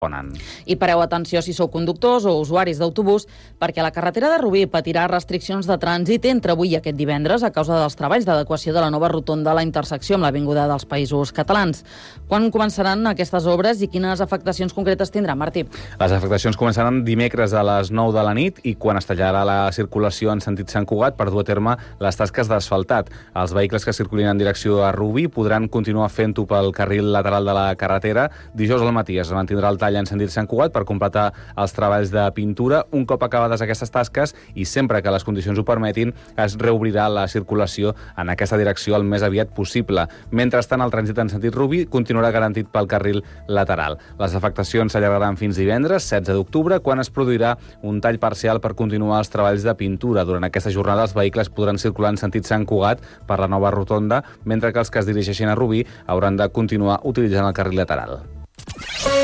I pareu atenció si sou conductors o usuaris d'autobús, perquè la carretera de Rubí patirà restriccions de trànsit entre avui i aquest divendres a causa dels treballs d'adequació de la nova rotonda a la intersecció amb l'Avinguda dels Països Catalans. Quan començaran aquestes obres i quines afectacions concretes tindran, Martí? Les afectacions començaran dimecres a les 9 de la nit i quan es tallarà la circulació en sentit Sant Cugat per dur a terme les tasques d'asfaltat. Els vehicles que circulin en direcció a Rubí podran continuar fent-ho pel carril lateral de la carretera. Dijous al matí es mantindrà el tall en sentit Sant Cugat per completar els treballs de pintura. Un cop acabades aquestes tasques i sempre que les condicions ho permetin, es reobrirà la circulació en aquesta direcció el més aviat possible. Mentrestant, el trànsit en sentit Rubí continuarà garantit pel carril lateral. Les afectacions s'allargaran fins divendres, 16 d'octubre, quan es produirà un tall parcial per continuar els treballs de pintura. Durant aquesta jornada, els vehicles podran circular en sentit Sant Cugat per la nova rotonda, mentre que els que es dirigeixin a Rubí hauran de continuar utilitzant el carril lateral.